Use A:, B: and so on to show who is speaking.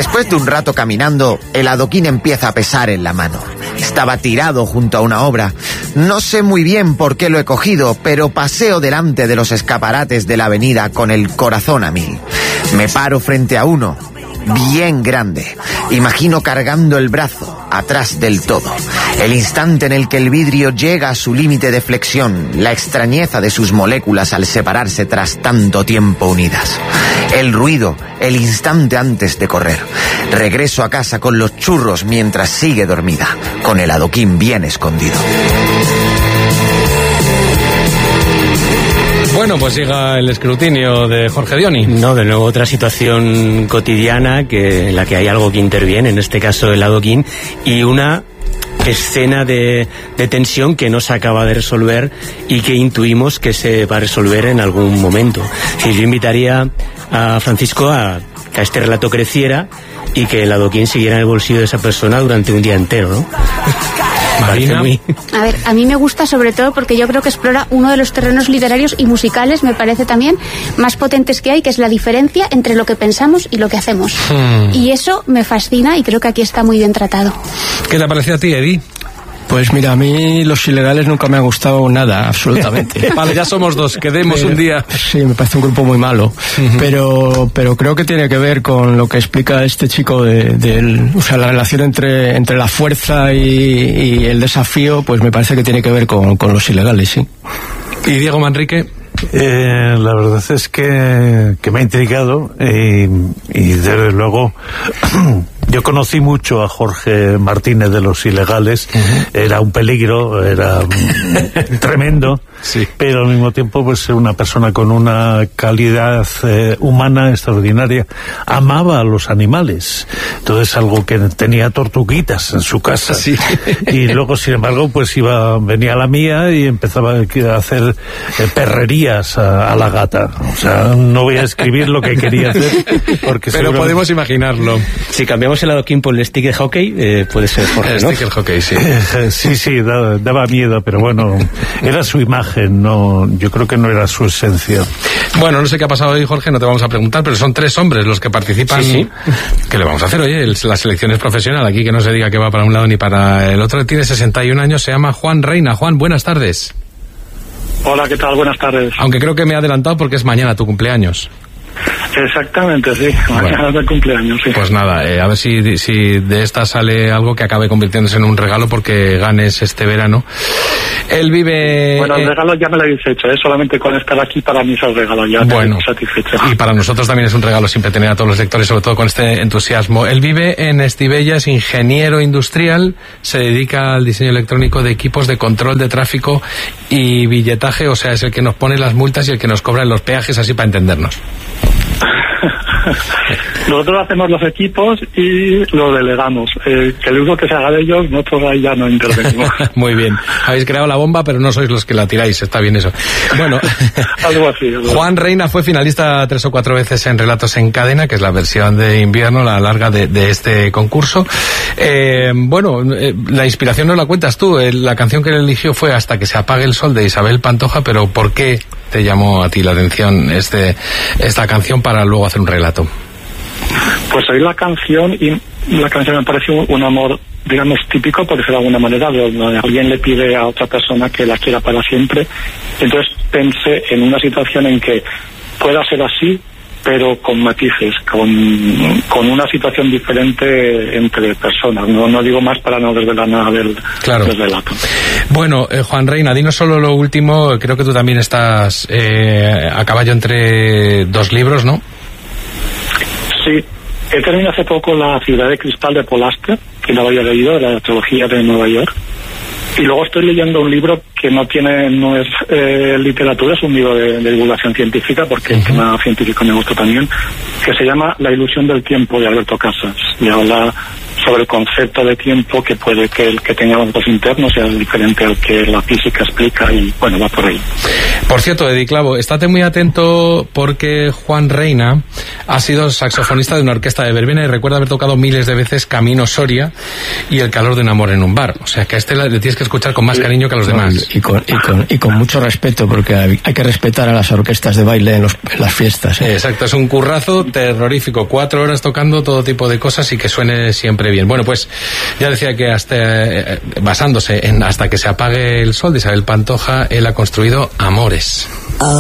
A: Después de un rato caminando, el adoquín empieza a pesar en la mano. Estaba tirado junto a una obra. No sé muy bien por qué lo he cogido, pero paseo delante de los escaparates de la avenida con el corazón a 1000. Me paro frente a uno, bien grande. Imagino cargando el brazo, atrás del todo. El instante en el que el vidrio llega a su límite de flexión, la extrañeza de sus moléculas al separarse tras tanto tiempo unidas. El ruido, el instante antes de correr. Regreso a casa con los churros mientras sigue dormida, con el adoquín bien escondido.
B: Bueno, pues llega el escrutinio de Jorge Dioni.
C: No, de nuevo otra situación cotidiana en la que hay algo que interviene, en este caso el adoquín, y una escena de tensión que no se acaba de resolver y que intuimos que se va a resolver en algún momento. Sí, yo invitaría a Francisco a que este relato creciera y que el adoquín siguiera en el bolsillo de esa persona durante un día entero, ¿no?
B: Marina.
D: A ver, a mí me gusta sobre todo porque yo creo que explora uno de los terrenos literarios y musicales, me parece también, más potentes que hay, que es la diferencia entre lo que pensamos y lo que hacemos. Y eso me fascina y creo que aquí está muy bien tratado.
B: ¿Qué te parece a ti, Eddie?
E: Pues mira, a mí los ilegales nunca me han gustado nada, absolutamente.
B: Vale, ya somos dos, quedemos un día.
E: Sí, me parece un grupo muy malo. Pero creo que tiene que ver con lo que explica este chico o sea, la relación entre la fuerza y el desafío, pues me parece que tiene que ver con los ilegales, sí.
B: ¿Y Diego Manrique?
F: La verdad es que me ha intrigado y desde luego yo conocí mucho a Jorge Martínez de Los Ilegales. Era un peligro, era tremendo, sí. Pero al mismo tiempo pues una persona con una calidad humana extraordinaria. Amaba a los animales, entonces algo que tenía tortuguitas en su casa, sí. Y luego sin embargo pues venía a la mía y empezaba a hacer perrerías a la gata. O sea, no voy a escribir lo que quería hacer porque
B: pero podemos imaginarlo.
C: Si cambiamos el adoquín por el stick de hockey, puede ser Jorge,
B: el
C: ¿no?
B: stick de hockey, sí.
F: Sí, daba miedo, pero bueno, era su imagen, no, yo creo que no era su esencia.
B: Bueno, no sé qué ha pasado hoy, Jorge, no te vamos a preguntar, pero son 3 hombres los que participan. Sí. ¿Qué le vamos a hacer? Oye, la selección es profesional, aquí que no se diga que va para un lado ni para el otro. Tiene 61 años, se llama Juan Reina. Juan, buenas tardes.
G: Hola, ¿qué tal? Buenas tardes.
B: Aunque creo que me he adelantado porque es mañana tu cumpleaños.
G: Exactamente, sí. Mañana es el cumpleaños, sí.
B: Pues nada, a ver si de esta sale algo que acabe convirtiéndose en un regalo porque ganes este verano. Él vive...
G: Bueno, el regalo ya me lo habéis hecho, solamente con estar aquí para mí es el regalo, ya
B: bueno,
G: estoy satisfecho.
B: Y para nosotros también es un regalo siempre tener a todos los lectores, sobre todo con este entusiasmo. Él vive en Estivella, es ingeniero industrial, se dedica al diseño electrónico de equipos de control de tráfico y billetaje, o sea, es el que nos pone las multas y el que nos cobra en los peajes, así para entendernos.
G: Nosotros hacemos los equipos y los delegamos. Que el uso que se haga de ellos, nosotros ahí ya no intervenimos.
B: Muy bien. Habéis creado la bomba, pero no sois los que la tiráis. Está bien eso. Bueno,
G: algo así.
B: Juan Reina fue finalista 3 o 4 veces en Relatos en Cadena, que es la versión de invierno, la larga de este concurso. Bueno, la inspiración nos la cuentas tú. La canción que él eligió fue Hasta que se apague el sol, de Isabel Pantoja, pero ¿por qué te llamó a ti la atención esta canción para luego hacer un relato?
G: Pues oí la canción y la canción me pareció un amor, digamos, típico, por decirlo de alguna manera, donde alguien le pide a otra persona que la quiera para siempre. Entonces pensé en una situación en que pueda ser así, pero con matices, con una situación diferente entre personas. No digo más para no desvelar nada del relato.
B: Bueno, Juan Reina, dinos solo lo último. Creo que tú también estás a caballo entre 2 libros, ¿no?
G: Sí, he terminado hace poco La ciudad de cristal de Paul Auster, que no había leído, la trilogía de Nueva York. Y luego estoy leyendo un libro que no es literatura, es un libro de divulgación científica, porque el tema científico me gusta también, que se llama La ilusión del tiempo, de Alberto Casas. Y habla sobre el concepto de tiempo que puede que el que tengamos los internos sea diferente al que la física explica, y bueno, va por ahí.
B: Por cierto, Edi Clavo, estate muy atento porque Juan Reina ha sido saxofonista de una orquesta de verbena y recuerda haber tocado miles de veces Camino Soria y El calor de un amor en un bar. O sea que a este le tienes que escuchar con más cariño que a los demás.
E: Y con mucho respeto, porque hay que respetar a las orquestas de baile en las fiestas.
B: Exacto, es un currazo terrorífico. 4 horas tocando todo tipo de cosas y que suene siempre bien. Bueno, pues ya decía que basándose en Hasta que se apague el sol de Isabel Pantoja, él ha construido Amores.